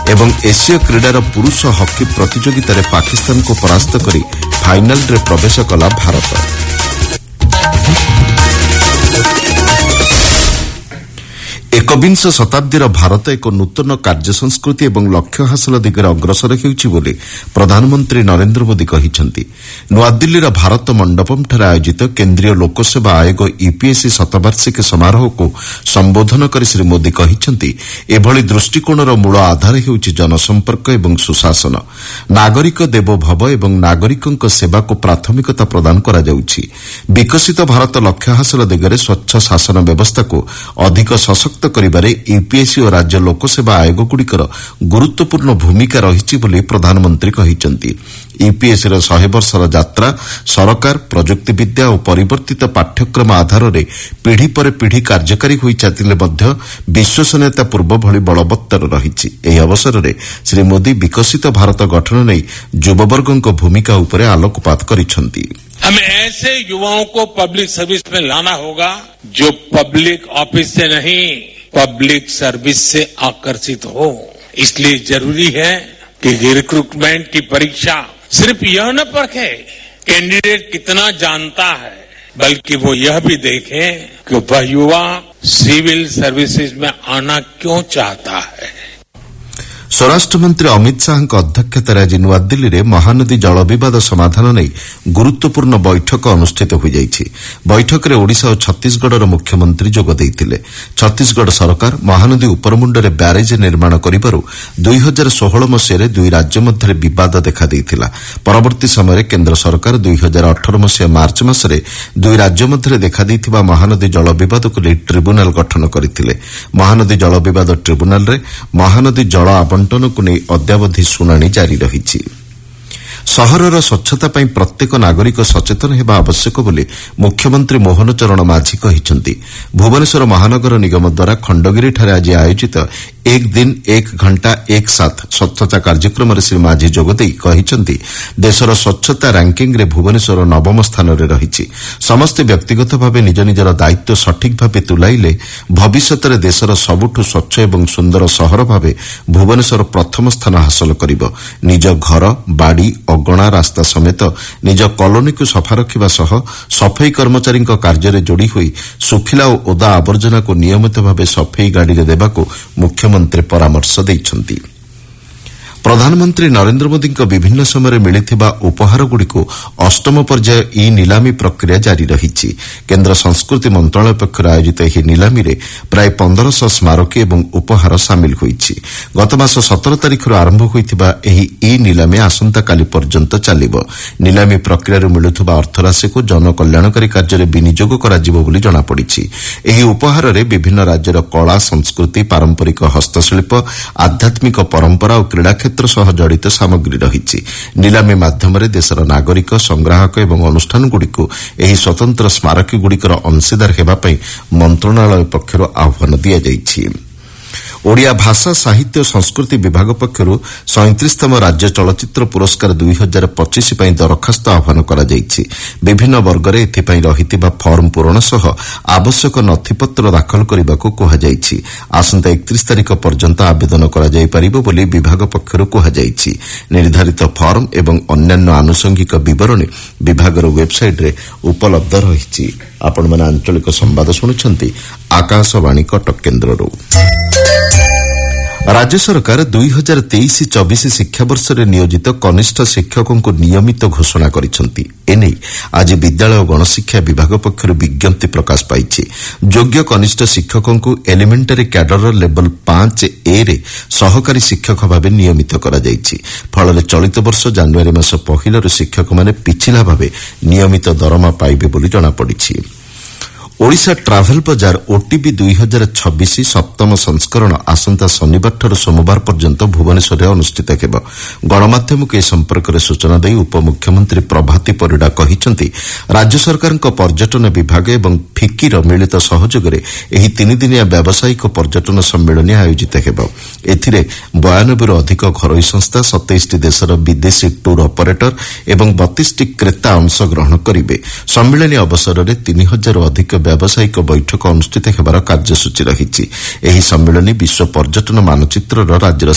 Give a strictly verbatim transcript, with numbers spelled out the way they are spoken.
ଏବଂ ଏସୀୟ କ୍ରୀଡ଼ାର ପୁରୁଷ ହକି ପ୍ରତିଯୋଗିତାରେ ପାକିସ୍ତାନକୁ ପରାସ୍ତ କରି ଫାଇନାଲରେ ପ୍ରବେଶ କଲା ଭାରତ। एकविंश शताब्दीर भारत एक नूतन कार्य संस्कृति और लक्ष्य हासिल दिगरे अग्रसर हेउछि बोली प्रधानमंत्री नरेंद्र मोदी कहिसेंति। नुआदिल्लीर भारत मंडपमठारे आयोजित केंद्रीय लोकसेवा आयोग ईपीएससी शतवार्षिकी समारोह को संबोधन कर श्री मोदी कहिसेंति एभली दृष्टिकोणर मूल आधार हेउछि जनसंपर्क और सुशासन। नागरिक देवो भव और नागरिकंक सेवा को प्राथमिकता प्रदान करा जाउछि। विकसित भारत लक्ष्य हासिल दिगरे स्वच्छ शासन व्यवस्था को अधिक सशक्त करिबारे ईपीएससी और राज्य लोकसेवा आयोगगुड़िकर गुरुत्वपूर्ण भूमिका रहिछि बोली प्रधानमंत्री कहिसेंति। ईपीएससीर शहे वर्षर यात्रा सरकार प्रजुक्तिविद्या और परिवर्तित पाठ्यक्रम आधार में पीढ़ी पर पीढ़ी कार्यकारी होई चालिले मध्य विश्वसनीयता पूर्व भली बलवत्तर रहिछि। एही अवसर में श्री मोदी विकसित भारत गठन नै युववर्गक भूमिका उपरे आलोकपात करिसेंति। हमें ऐसे युवाओं को पब्लिक सर्विस में लाना होगा जो पब्लिक ऑफिस से नहीं पब्लिक सर्विस से आकर्षित हो। इसलिए जरूरी है कि रिक्रूटमेंट की परीक्षा सिर्फ यह न परखे कैंडिडेट कितना जानता है, बल्कि वो यह भी देखे कि वह युवा सिविल सर्विसेज में आना क्यों चाहता है। स्वराष्ट्र मंत्री अमित शाह अध्यक्षतार आज नुआदिल्ली में महानदी जल विवाद समाधान नहीं गुरुत्वपूर्ण बैठक अनुष्ठित हो जाइछि। बैठक में ओडिशा और छत्तीसगढ़र मुख्यमंत्री जोग देइथिले। छत्तीसगढ़ सरकार महानदी उपरमुंडरे ब्यारेज निर्माण करिबारु दुई हजार सोलह मसीह दुई राज्य मध्य विवाद देखा देइथिला। परवर्ती समय केन्द्र सरकार दुई हजार अठर मसीह मार्च मासरे दुई राज्य मध्य देखा देइथिबा महानदी जल विवाद को लेई ट्रिब्यूनाल गठन करथिले। महानदी जल विवाद ट्रिब्यूनाल रे महानदी जल आवंटन को नहीं अद्यावधि शुणाणी जारी रही। सहरर स्वच्छता पर प्रत्येक नागरिक सचेतन होगा आवश्यक बोली मुख्यमंत्री मोहन चरण माझी कहिसेंति। भुवनेश्वर महानगर निगम द्वारा खंडगिरी ठारे आज आयोजित एक दिन एक घंटा एक साथ स्वच्छता कार्यक्रम श्री माझी जोगदे कहिसेंति देशर स्वच्छता रैंकिंग रे भुवनेश्वर नवम स्थान रे रहिछि। समस्त व्यक्तिगत भावे निज निजर दायित्व सठिक भावे तुलाइले भविष्यत रे देशर सबुठु स्वच्छ एवं सुंदर सहर भावे भुवनेश्वर प्रथम स्थान हासिल करिबो। निज घर बाड़ी अगणा रास्ता समेत निज कॉलोनी को सफा रखिबा सह सफाई कर्मचारी कार्य रे जोड़ी हुई सुखिला और ओदा आवर्जना को नियमित भावे सफाई गाड़ी रे देबाको मुख्यमंत्री परामर्श दैछन्ति। प्रधानमंत्री नरेंद्र मोदी विभिन्न समय मिलिथिबा उपहारगुड़िको अष्टम पर्याय ई नीलामी प्रक्रिया जारी रहिछि। केन्द्र संस्कृति मंत्रालय पक्षर आयोजित ଏହି ନିଲାମୀରେ ପ୍ରାୟ पंद्रह स्मारकी एवं उपहार सामिल ହୋଇଛି। गत मास सत्रह तारिखରୁ आरंभ ହୋଇଥିବା ଏହି ई ନିଲାମୀ ଆସନ୍ତାକାଲି ପର୍ଯ୍ୟନ୍ତ ଚାଲିବ। ନିଲାମୀ ପ୍ରକ୍ରିୟାରୁ ମିଳୁଥିବା ଅର୍ଥରାଶିକୁ ଜନକଲ୍ୟାଣକାରୀ କାର୍ଯ୍ୟରେ ବିନିଯୋଗ କରାଯିବ ବୋଲି ଜଣାପଡ଼ିଛି। ଏହି ଉପହାରରେ ବିଭିନ୍ନ ରାଜ୍ୟର କଳା ସଂସ୍କୃତି ପାରମ୍ପରିକ ହସ୍ତଶିଳ୍ପ ଆଧ୍ୟାତ୍ମିକ ପରମ୍ପରା ଓ କ୍ରୀଡ଼ା क्षेत्र सह जड़ित सामग्री रही। नीलामी माध्यम देशर नागरिक संग्राहक एवं अनुष्ठानगुड़िक एही स्वतंत्र स्मारकीगुड़िकर अंशीदार हेबापई मंत्रणालय पक्षर आह्वान दिया। ओडिया भाषा साहित्य संस्कृति विभाग पक्षर सैंतीसतम राज्य चलचित्र पुरस्कार दुई हजार पचिश दरखास्त आह्वान करा जायछि। विभिन्न वर्ग में एथिपाई रहितिबा फर्म पूरण सह आवश्यक नथिपत्र दाखल करबाको कुहा जायछि। आसंता एकतीस तारिख पर्यंत आवेदन करा जाय परिबो बोली विभाग पक्षर कुहा जायछि। निर्धारित फर्म एवं अन्यान्य आनुषंगिक विवरणी विभागर वेबसाइट रे उपलब्ध रहिछि। आपण माने आंचलिक संवाद सुनुछन्ति आकाशवाणी कटक केन्द्ररू। राज्य सरकार दुई हजार तेईस चौबीस शिक्षावर्ष में नियोजित कनिष्ठ शिक्षकों को नियमित घोषणा करिसेंति। एने आज विद्यालय और गणशिक्षा विभाग पक्षर विज्ञप्ति प्रकाश पाई। योग्य कनिष्ठ शिक्षकों को एलिमेंटारी कैडर लेवल पांच ए रे सहकारी शिक्षक भाव नियमित करा जायछि। फल चलित वर्ष जानुआरी मास पहिलर शिक्षक माने पिछिला भाव नियमित दरमा पाइबे बोली जଣାपड़िछि। ओडिशा ट्राभेल बजार ओटीबी दुई हजार छब्बीस सप्तम संस्करण आसंता शनिवार सोमवार पर्यंत भुवनेश्वर अनुष्ठित हेब। गणमाध्यम को ए संपर्क में सूचना दे उपमुख्यमंत्री प्रभाती परिडा कहिसेंति राज्य सरकार पर्यटन विभाग एवं फिकिर मिलित सहयोग में तीन दिनिया व्यावसायिक पर्यटन सम्मेलन आयोजित हेब। एथिरे बयानबे अधिक घरोई संस्था सत्ताईस देशर विदेशी टूर ऑपरेटर एवं बत्तीस क्रेता अंशग्रहण करिवे। सम्मेलन अवसर में तीन हजार अधिक व्यावसायिक बैठक अनुष्ठित हेबार कार्यसूची रही। सम्मेलन विश्व पर्यटन मानचित्रर राज्यर